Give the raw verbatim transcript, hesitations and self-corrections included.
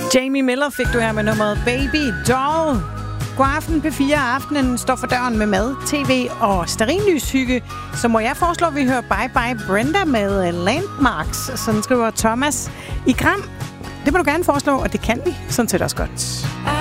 Jamie Miller fik du her med nummeret Baby Doll. God aften, P fire. Aftenen står for døren med mad, tv og stearinlyshygge. Så må jeg foreslå, at vi hører Bye Bye Brenda med Landmarks. Sådan skriver Thomas i Gram. Det må du gerne foreslå, og det kan vi sådan set også godt.